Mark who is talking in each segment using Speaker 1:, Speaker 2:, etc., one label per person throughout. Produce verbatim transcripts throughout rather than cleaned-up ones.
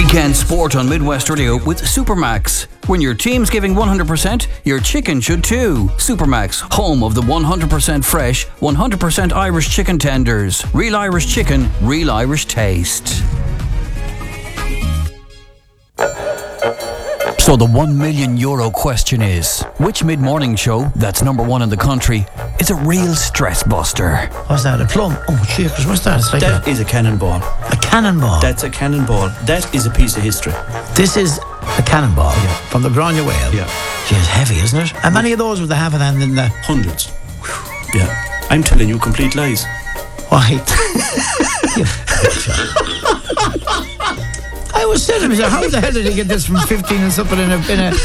Speaker 1: Weekend sport on Midwest Radio with Supermax. When your team's giving one hundred percent, your chicken should too. Supermax, home of the one hundred percent fresh, one hundred percent Irish chicken tenders. Real Irish chicken, real Irish taste. So the one million euro question is, which mid-morning show that's number one in the country is a real stress buster?
Speaker 2: What's that, a plum? Oh, jeepers, what's that? It's like
Speaker 3: that
Speaker 2: a,
Speaker 3: is a cannonball.
Speaker 2: A cannonball?
Speaker 3: That's a cannonball. That is a piece of history.
Speaker 2: This is a cannonball yeah. from the Grania Whale.
Speaker 3: Yeah.
Speaker 2: Gee, it's heavy, isn't it? How many of those with the half a hand in the...
Speaker 3: Hundreds. Yeah. I'm telling you complete lies.
Speaker 2: Why? I was saying to myself, how the hell did he get this from fifteen and something in a... In a...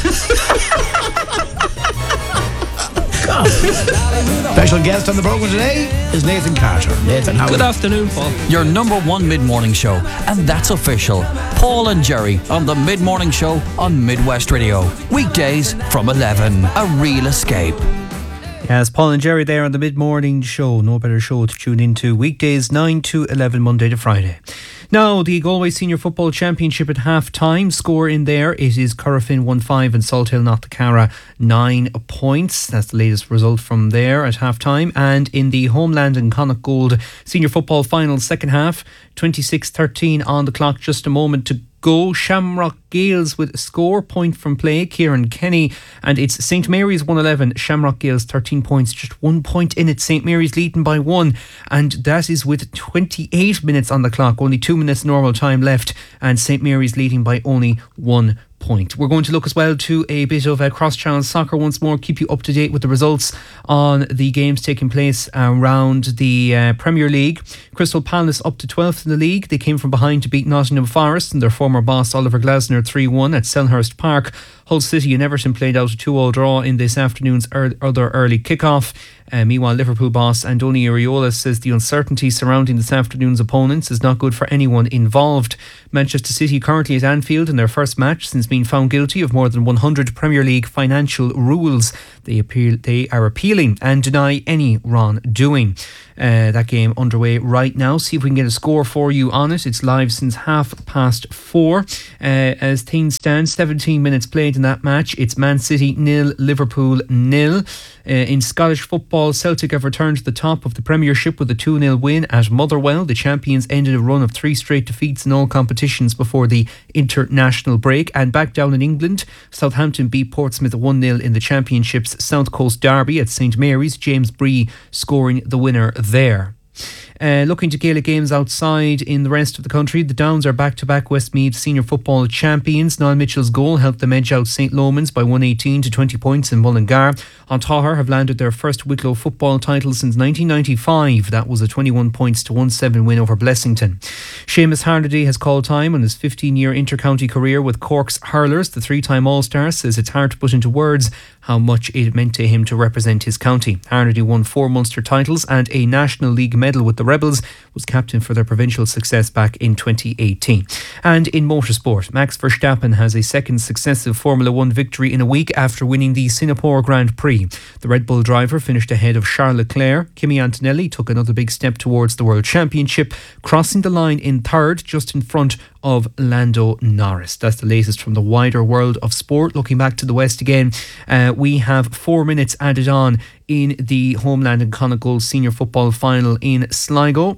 Speaker 2: God. Special guest on the programme today is Nathan Carter. Nathan, how
Speaker 4: Good afternoon, Paul.
Speaker 1: Your number one mid-morning show, and that's official. Paul and Jerry on the mid-morning show on Midwest Radio. Weekdays from eleven. A real escape.
Speaker 4: Yes, Paul and Jerry there on the mid-morning show. No better show to tune into. Weekdays nine to eleven, Monday to Friday. Now, the Galway Senior Football Championship at half-time. Score in there, it is Corofin one five and Salthill Knocknacarra nine points. That's the latest result from there at half-time. And in the Homeland and Connacht Gold Senior Football Final second half, twenty-six thirteen on the clock, just a moment to go. Shamrock Gales with a score point from play, Kieran Kenny, and it's Saint Mary's one eleven, Shamrock Gales thirteen points, just one point in it. Saint Mary's leading by one, and that is with twenty-eight minutes on the clock, only two minutes normal time left, and Saint Mary's leading by only one point. We're going to look as well to a bit of uh, cross-channel soccer once more, keep you up to date with the results on the games taking place around the uh, Premier League. Crystal Palace up to twelfth in the league. They came from behind to beat Nottingham Forest and their former boss Oliver Glasner three one at Selhurst Park. Hull City and Everton played out a two-all draw in this afternoon's er- other early kickoff. Uh, meanwhile, Liverpool boss Andoni Iraola says the uncertainty surrounding this afternoon's opponents is not good for anyone involved. Manchester City currently at Anfield in their first match since being found guilty of more than one hundred Premier League financial rules. They appeal, they are appealing and deny any wrongdoing. Uh, that game underway right now. See if we can get a score for you on it. It's live since half past four. Uh, as things stand, seventeen minutes played in that match. It's Man City nil, Liverpool nil. Uh, in Scottish football, Celtic have returned to the top of the Premiership with a two nil win at Motherwell. The champions ended a run of three straight defeats in all competitions before the international break. And back down in England, Southampton beat Portsmouth one nil in the Championship's South Coast Derby at Saint Mary's. James Bree scoring the winner there. Uh, looking to Gaelic games outside in the rest of the country, the Downs are back-to-back Westmeath Senior Football champions. Niall Mitchell's goal helped them edge out Saint Lomans by one eighteen to twenty points in Mullingar. Antahar have landed their first Wicklow football title since nineteen ninety-five. That was a twenty-one points to one seven win over Blessington. Seamus Harnedy has called time on his fifteen-year inter-county career with Cork's hurlers. The three-time All-Star says it's hard to put into words how much it meant to him to represent his county. Harnedy won four Munster titles and a National League medal with the Rebels, was captain for their provincial success back in twenty eighteen. And in motorsport, Max Verstappen has a second successive Formula One victory in a week after winning the Singapore Grand Prix. The Red Bull driver finished ahead of Charles Leclerc. Kimi Antonelli took another big step towards the World Championship, crossing the line in third, just in front of Lando Norris. That's the latest from the wider world of sport. Looking back to the West again, uh, we have four minutes added on in the Homeland and Connacht Gold Senior Football Final in Sligo.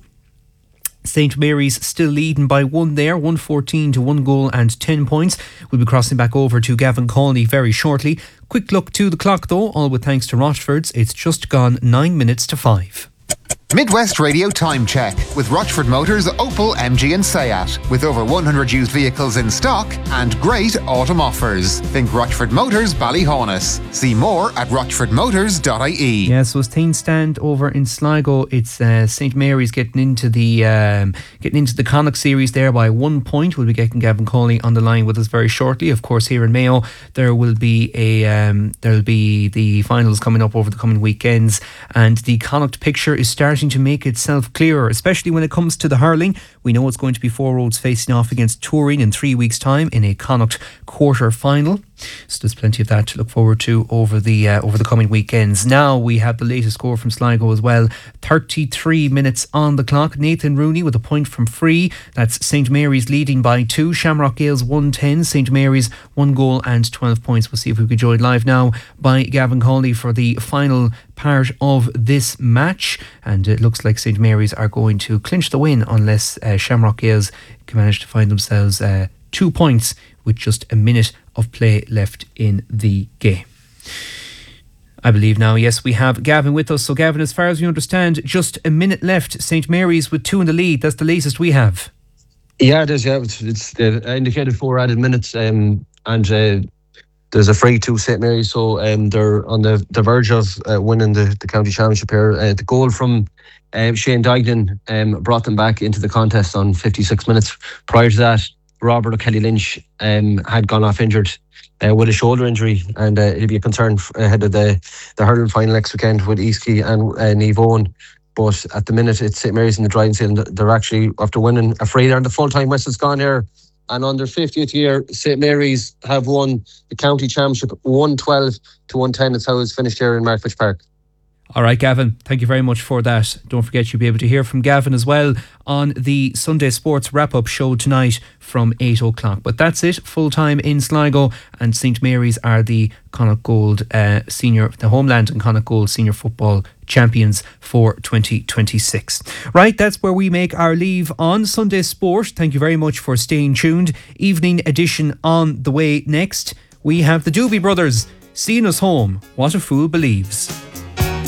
Speaker 4: Saint Mary's still leading by one there, one fourteen to one goal and ten points. We'll be crossing back over to Gavin Cawley very shortly. Quick look to the clock though, all with thanks to Rochford's. It's just gone nine minutes to five.
Speaker 5: Midwest Radio Time Check with Rochford Motors, Opel, M G and Seat. With over one hundred used vehicles in stock and great autumn offers. Think Rochford Motors Ballyhonus. See more at rochford motors dot I E.
Speaker 4: Yeah, so as things stand over in Sligo, it's uh, Saint Mary's getting into the um, getting into the Connacht series there by one point. We'll be getting Gavin Cawley on the line with us very shortly. Of course, here in Mayo, there will be a um, there'll be the finals coming up over the coming weekends, and the Connacht picture is starting to make itself clearer, especially when it comes to the hurling. We know it's going to be Four Roads facing off against Turin in three weeks' time in a Connacht quarter final. So there's plenty of that to look forward to over the uh, over the coming weekends. Now we have the latest score from Sligo as well. thirty-three minutes on the clock. Nathan Rooney with a point from free. That's Saint Mary's leading by two. Shamrock Gales one ten. Saint Mary's one goal and twelve points. We'll see if we can join live now by Gavin Cawley for the final part of this match. And it looks like Saint Mary's are going to clinch the win unless uh, Shamrock Gales can manage to find themselves uh, two points with just a minute of play left in the game. I believe now, yes, we have Gavin with us. So Gavin, as far as we understand, just a minute left. Saint Mary's with two in the lead. That's the latest we have.
Speaker 6: Yeah, it is. Yeah, it's, it's the indicated four added minutes, um, and uh, there's a free to Saint Mary's, so um, they're on the, the verge of uh, winning the, the county championship here. Uh, the goal from uh, Shane Dignan um, brought them back into the contest on fifty-six minutes. Prior to that, Robert O'Kelly Lynch um, had gone off injured uh, with a shoulder injury, and uh, it'll be a concern ahead of the, the hurling final next weekend with Eastkey and uh, Niamh Owen. But at the minute, it's Saint Mary's in the driving seat, and they're actually, after winning a free there in the full-time West's gone here, and on their fiftieth year, Saint Mary's have won the county championship one twelve to one ten. That's how it's finished here in Markfitch Park.
Speaker 4: All right, Gavin, thank you very much for that. Don't forget you'll be able to hear from Gavin as well on the Sunday Sports Wrap-Up show tonight from eight o'clock. But that's it, full-time in Sligo, and Saint Mary's are the Connacht Gold uh, senior, the Homeland and Connacht Gold senior football champions for twenty twenty-six. Right, that's where we make our leave on Sunday Sport. Thank you very much for staying tuned. Evening edition on the way next. We have the Doobie Brothers, Seeing Us Home, What a Fool Believes.